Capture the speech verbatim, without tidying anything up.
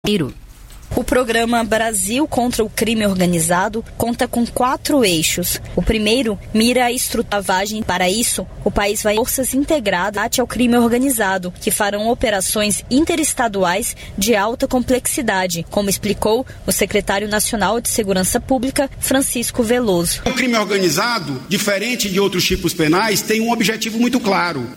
O programa Brasil contra o Crime Organizado conta com quatro eixos. O primeiro mira a estrutavagem. Para isso, o país vai forças integradas ao crime organizado, que farão operações interestaduais de alta complexidade, como explicou o secretário nacional de Segurança Pública, Francisco Veloso. O crime organizado, diferente de outros tipos penais, tem um objetivo muito claro: